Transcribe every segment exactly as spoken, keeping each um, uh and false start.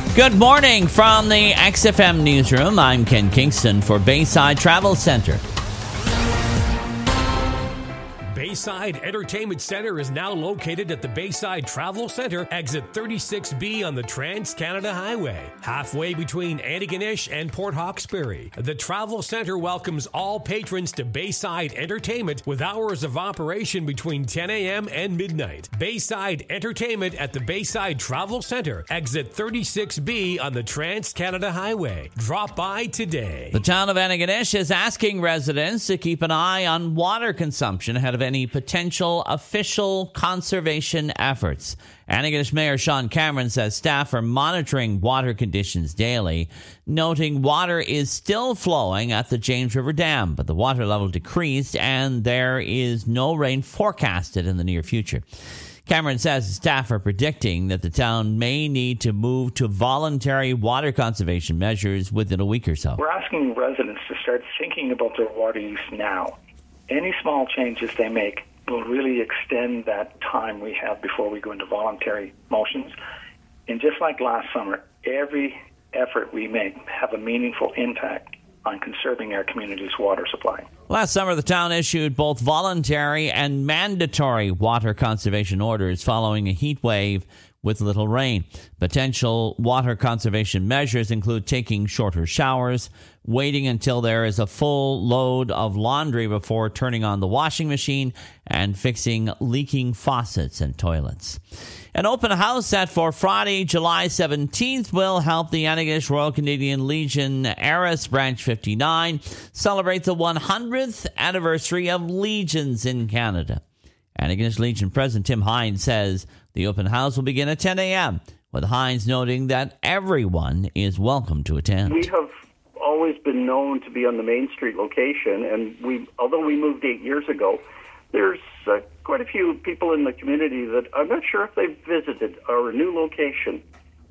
Good morning from the X F M Newsroom. I'm Ken Kingston for Bayside Travel Center. Bayside Entertainment Center is now located at the Bayside Travel Center, exit thirty-six B on the Trans-Canada Highway, halfway between Antigonish and Port Hawkesbury. The Travel Center welcomes all patrons to Bayside Entertainment with hours of operation between ten a.m. and midnight. Bayside Entertainment at the Bayside Travel Center, exit thirty-six B on the Trans-Canada Highway. Drop by today. The town of Antigonish is asking residents to keep an eye on water consumption ahead of any potential official conservation efforts. Antigonish Mayor Sean Cameron says staff are monitoring water conditions daily, noting water is still flowing at the James River Dam, but the water level decreased and there is no rain forecasted in the near future. Cameron says staff are predicting that the town may need to move to voluntary water conservation measures within a week or so. We're asking residents to start thinking about their water use now. Any small changes they make will really extend that time we have before we go into voluntary motions. And just like last summer, every effort we make have a meaningful impact on conserving our community's water supply. Last summer, the town issued both voluntary and mandatory water conservation orders following a heat wave with little rain. Potential water conservation measures include taking shorter showers, waiting until there is a full load of laundry before turning on the washing machine, and fixing leaking faucets and toilets. An open house set for Friday, July seventeenth will help the Antigonish Royal Canadian Legion Heiress Branch fifty-nine celebrate the one hundredth anniversary of Legions in Canada. Antigonish Legion President Tim Hines says the open house will begin at ten a.m., with Hines noting that everyone is welcome to attend. We have always been known to be on the Main Street location, and we, although we moved eight years ago, there's uh, quite a few people in the community that I'm not sure if they've visited our new location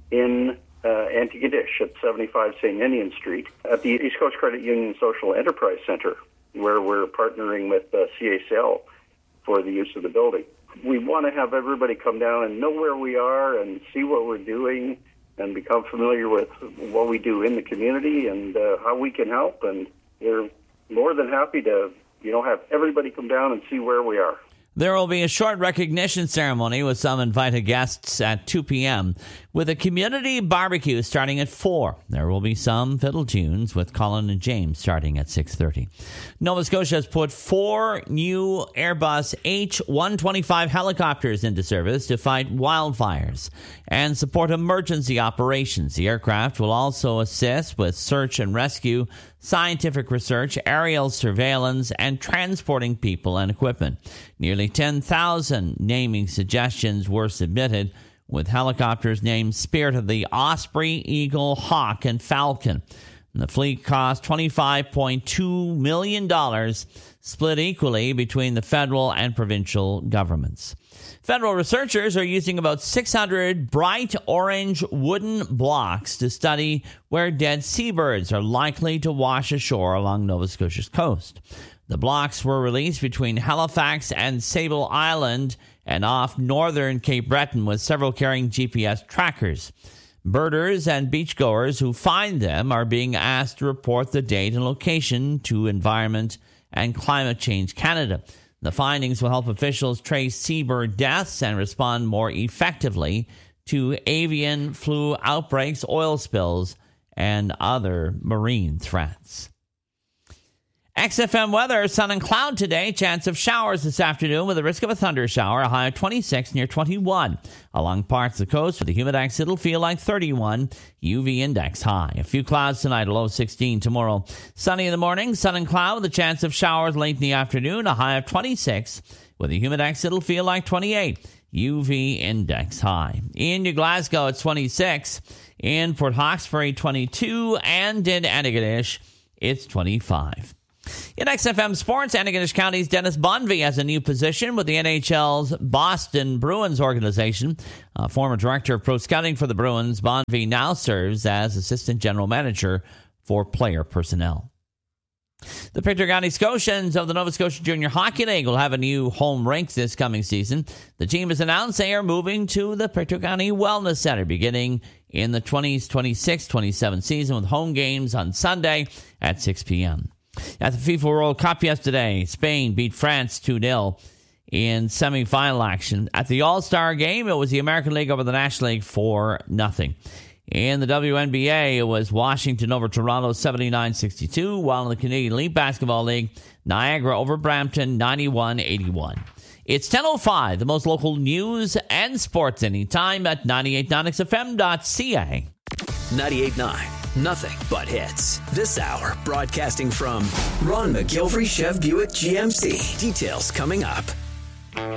in uh, Antigonish at seventy-five Saint Ninian Street at the East Coast Credit Union Social Enterprise Center, where we're partnering with uh, C A C L for the use of the building. We want to have everybody come down and know where we are and see what we're doing and become familiar with what we do in the community and uh, how we can help. And we're more than happy to, you know, have everybody come down and see where we are. There will be a short recognition ceremony with some invited guests at two p.m. with a community barbecue starting at four. There will be some fiddle tunes with Colin and James starting at six thirty. Nova Scotia has put four new Airbus H one twenty-five helicopters into service to fight wildfires and support emergency operations. The aircraft will also assist with search and rescue, scientific research, aerial surveillance, and transporting people and equipment. Nearly ten thousand naming suggestions were submitted, with helicopters named Spirit of the Osprey, Eagle, Hawk, and Falcon. And the fleet cost twenty-five point two million dollars, split equally between the federal and provincial governments. Federal researchers are using about six hundred bright orange wooden blocks to study where dead seabirds are likely to wash ashore along Nova Scotia's coast. The blocks were released between Halifax and Sable Island and off northern Cape Breton, with several carrying G P S trackers. Birders and beachgoers who find them are being asked to report the date and location to Environment and Climate Change Canada. The findings will help officials trace seabird deaths and respond more effectively to avian flu outbreaks, oil spills, and other marine threats. X F M weather, sun and cloud today. Chance of showers this afternoon with a risk of a thunder shower. A high of twenty-six, near twenty-one. Along parts of the coast with the humidex, it'll feel like thirty-one. U V index high. A few clouds tonight, a low of sixteen tomorrow. Sunny in the morning, sun and cloud with a chance of showers late in the afternoon. A high of twenty-six. With the humidex, it'll feel like twenty-eight. U V index high. In New Glasgow, it's twenty-six. In Port Hawkesbury, twenty-two. And in Antigonish, it's twenty-five. In X F M Sports, Antigonish County's Dennis Bonvie has a new position with the N H L's Boston Bruins organization. Uh, former director of pro scouting for the Bruins, Bonvie now serves as assistant general manager for player personnel. The Pictou County Scotians of the Nova Scotia Junior Hockey League will have a new home rink this coming season. The team has announced they are moving to the Pictou County Wellness Center beginning in the twenty twenty-six twenty-seven season with home games on Sunday at six p.m. At the FIFA World Cup yesterday, Spain beat France two nil in semifinal action. At the All-Star game, it was the American League over the National League four nothing. In the W N B A, it was Washington over Toronto seventy-nine sixty-two, while in the Canadian Elite Basketball League, Niagara over Brampton ninety-one eighty-one. It's ten oh five, the most local news and sports anytime at ninety-eight point nine X F M dot C A. ninety-eight point nine, nothing but hits. This hour, broadcasting from Ron McGilvery Chev Buick G M C. Details coming up.